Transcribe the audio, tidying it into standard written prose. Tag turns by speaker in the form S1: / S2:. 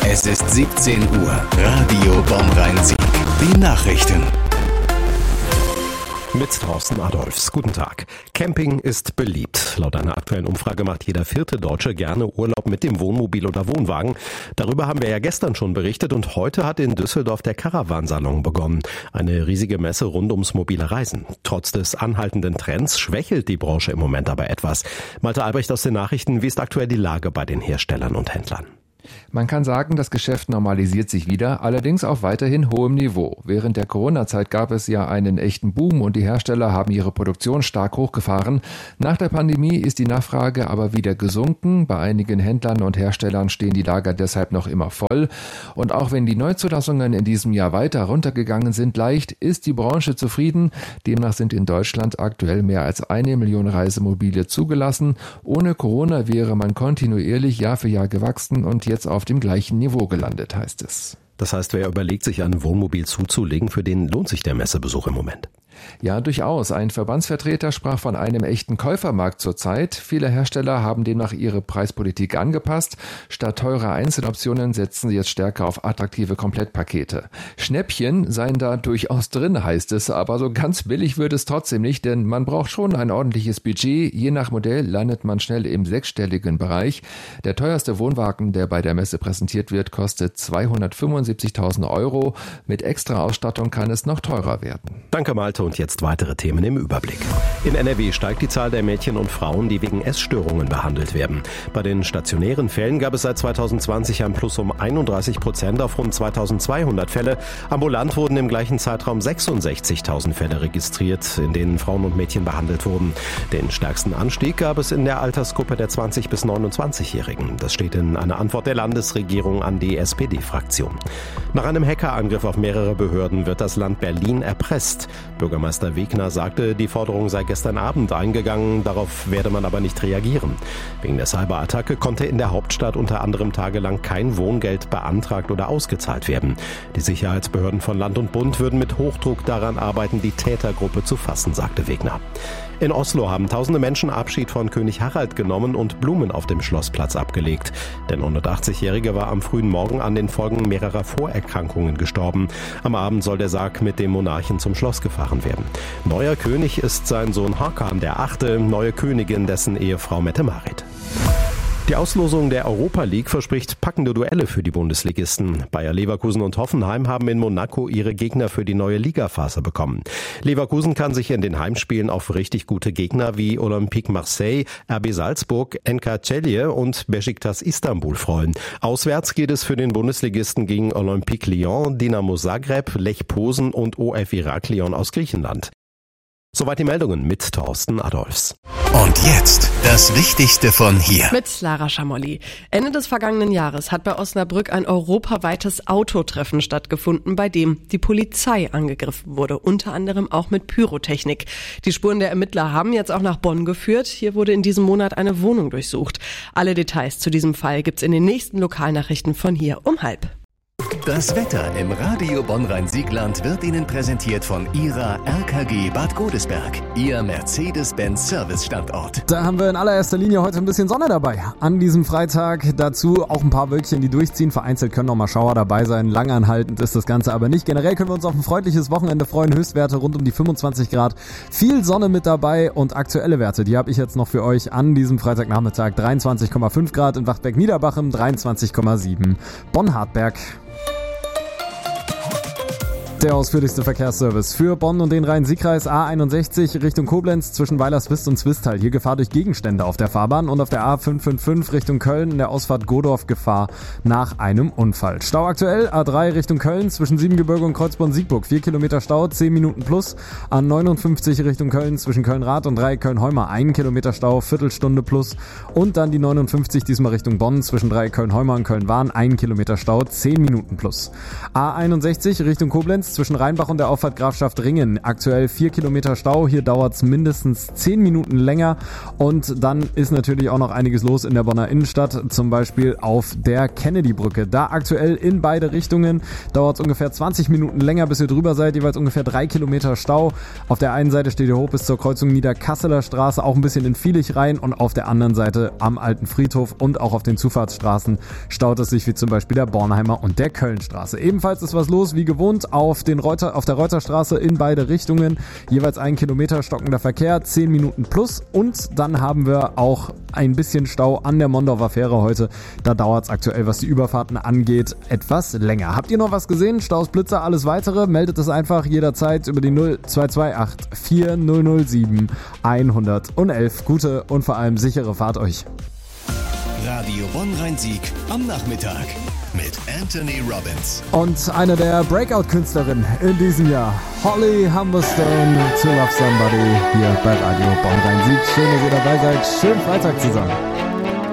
S1: Es ist 17 Uhr. Radio Bonn-Rhein-Sieg. Die Nachrichten.
S2: Mit Thorsten Adolfs. Guten Tag. Camping ist beliebt. Laut einer aktuellen Umfrage macht jeder 4. Deutsche gerne Urlaub mit dem Wohnmobil oder Wohnwagen. Darüber haben wir ja gestern schon berichtet und heute hat in Düsseldorf der Caravan-Salon begonnen. Eine riesige Messe rund ums mobile Reisen. Trotz des anhaltenden Trends schwächelt die Branche im Moment aber etwas. Malte Albrecht aus den Nachrichten. Wie ist aktuell die Lage bei den Herstellern und Händlern?
S3: Man kann sagen, das Geschäft normalisiert sich wieder, allerdings auf weiterhin hohem Niveau. Während der Corona-Zeit gab es ja einen echten Boom und die Hersteller haben ihre Produktion stark hochgefahren. Nach der Pandemie ist die Nachfrage aber wieder gesunken. Bei einigen Händlern und Herstellern stehen die Lager deshalb noch immer voll. Und auch wenn die Neuzulassungen in diesem Jahr weiter runtergegangen sind, leicht, ist die Branche zufrieden. Demnach sind in Deutschland aktuell mehr als 1 Million Reisemobile zugelassen. Ohne Corona wäre man kontinuierlich Jahr für Jahr gewachsen und jetzt auf dem gleichen Niveau gelandet, heißt es.
S2: Das heißt, wer überlegt, sich ein Wohnmobil zuzulegen, für den lohnt sich der Messebesuch im Moment?
S3: Ja, durchaus. Ein Verbandsvertreter sprach von einem echten Käufermarkt zurzeit. Viele Hersteller haben demnach ihre Preispolitik angepasst. Statt teurer Einzeloptionen setzen sie jetzt stärker auf attraktive Komplettpakete. Schnäppchen seien da durchaus drin, heißt es, aber so ganz billig wird es trotzdem nicht, denn man braucht schon ein ordentliches Budget. Je nach Modell landet man schnell im 6-stelligen Bereich. Der teuerste Wohnwagen, der bei der Messe präsentiert wird, kostet 275.000 €. Mit extra Ausstattung kann es noch teurer werden.
S2: Danke, Malte. Und jetzt weitere Themen im Überblick. In NRW steigt die Zahl der Mädchen und Frauen, die wegen Essstörungen behandelt werden. Bei den stationären Fällen gab es seit 2020 ein Plus um 31% auf rund 2200 Fälle. Ambulant wurden im gleichen Zeitraum 66.000 Fälle registriert, in denen Frauen und Mädchen behandelt wurden. Den stärksten Anstieg gab es in der Altersgruppe der 20- bis 29-Jährigen. Das steht in einer Antwort der Landesregierung an die SPD-Fraktion. Nach einem Hackerangriff auf mehrere Behörden wird das Land Berlin erpresst. Bürgermeister Wegner sagte, die Forderung sei gestern Abend eingegangen, darauf werde man aber nicht reagieren. Wegen der Cyberattacke konnte in der Hauptstadt unter anderem tagelang kein Wohngeld beantragt oder ausgezahlt werden. Die Sicherheitsbehörden von Land und Bund würden mit Hochdruck daran arbeiten, die Tätergruppe zu fassen, sagte Wegner. In Oslo haben tausende Menschen Abschied von König Harald genommen und Blumen auf dem Schlossplatz abgelegt. Der 180-Jährige war am frühen Morgen an den Folgen mehrerer Vorerkrankungen gestorben. Am Abend soll der Sarg mit dem Monarchen zum Schloss gefahren werden. Neuer König ist sein Sohn Hakan der 8., neue Königin dessen Ehefrau Mette-Marit. Die Auslosung der Europa League verspricht packende Duelle für die Bundesligisten. Bayer Leverkusen und Hoffenheim haben in Monaco ihre Gegner für die neue Ligaphase bekommen. Leverkusen kann sich in den Heimspielen auf richtig gute Gegner wie Olympique Marseille, RB Salzburg, NK Celje und Beşiktaş Istanbul freuen. Auswärts geht es für den Bundesligisten gegen Olympique Lyon, Dinamo Zagreb, Lech Posen und OF Heraklion aus Griechenland. Soweit die Meldungen mit Thorsten Adolfs.
S1: Und jetzt das Wichtigste von hier.
S4: Mit Lara Schamolli. Ende des vergangenen Jahres hat bei Osnabrück ein europaweites Autotreffen stattgefunden, bei dem die Polizei angegriffen wurde, unter anderem auch mit Pyrotechnik. Die Spuren der Ermittler haben jetzt auch nach Bonn geführt. Hier wurde in diesem Monat eine Wohnung durchsucht. Alle Details zu diesem Fall gibt's in den nächsten Lokalnachrichten von hier um 12:30.
S1: Das Wetter im Radio Bonn-Rhein-Siegland wird Ihnen präsentiert von Ihrer RKG Bad Godesberg, Ihr Mercedes-Benz-Service-Standort.
S5: Da haben wir in allererster Linie heute ein bisschen Sonne dabei. An diesem Freitag dazu auch ein paar Wölkchen, die durchziehen. Vereinzelt können noch mal Schauer dabei sein. Langanhaltend ist das Ganze aber nicht. Generell können wir uns auf ein freundliches Wochenende freuen. Höchstwerte rund um die 25 Grad. Viel Sonne mit dabei und aktuelle Werte, die habe ich jetzt noch für euch an diesem Freitagnachmittag. 23,5 Grad in Wachtberg-Niederbachem, 23,7 Bonn-Hartberg. Der ausführlichste Verkehrsservice für Bonn und den Rhein-Sieg-Kreis. A61 Richtung Koblenz zwischen Weilerswist und Zwistal. Hier Gefahr durch Gegenstände auf der Fahrbahn und auf der A555 Richtung Köln in der Ausfahrt Godorf Gefahr nach einem Unfall. Stau aktuell A3 Richtung Köln zwischen Siebengebirge und Kreuzborn-Siegburg. 4 Kilometer Stau, 10 Minuten plus. A59 Richtung Köln zwischen Köln-Rath und Dreieck Köln-Heumer. 1 Kilometer Stau, Viertelstunde plus. Und dann die 59 diesmal Richtung Bonn zwischen Dreieck Köln-Heumer und Köln-Wahn. 1 Kilometer Stau, 10 Minuten plus. A61 Richtung Koblenz unterwegs zwischen Rheinbach und der Auffahrt Grafschaft Ringen. Aktuell 4 Kilometer Stau, hier dauert es mindestens 10 Minuten länger und dann ist natürlich auch noch einiges los in der Bonner Innenstadt, zum Beispiel auf der Kennedy-Brücke. Da aktuell in beide Richtungen dauert es ungefähr 20 Minuten länger, bis ihr drüber seid, jeweils ungefähr 3 Kilometer Stau. Auf der einen Seite steht ihr hoch bis zur Kreuzung Niederkasseler Straße, auch ein bisschen in Vielig rein und auf der anderen Seite am Alten Friedhof und auch auf den Zufahrtsstraßen staut es sich wie zum Beispiel der Bornheimer und der Kölnstraße. Ebenfalls ist was los, wie gewohnt, auf der Reuterstraße in beide Richtungen. Jeweils 1 Kilometer stockender Verkehr, 10 Minuten plus. Und dann haben wir auch ein bisschen Stau an der Mondorfer Fähre heute. Da dauert es aktuell, was die Überfahrten angeht, etwas länger. Habt ihr noch was gesehen? Staus, Blitzer, alles weitere? Meldet es einfach jederzeit über die 0228 4007 111. Gute und vor allem sichere Fahrt euch.
S1: Radio Bonn-Rhein-Sieg am Nachmittag mit Anthony Robbins.
S5: Und eine der Breakout-Künstlerinnen in diesem Jahr, Holly Humberstone, To Love Somebody, hier bei Radio Bonn-Rhein-Sieg. Schön, dass ihr dabei seid. Schönen Freitag zusammen.